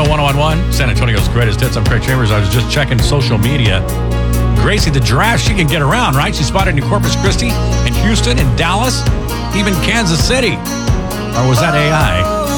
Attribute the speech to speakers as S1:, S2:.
S1: 1011, San Antonio's greatest hits. I'm Craig Chambers. I was just checking social media. Gracie the giraffe, she can get around, right? She's spotted in Corpus Christi, in Houston, in Dallas, even Kansas City. Or was that AI?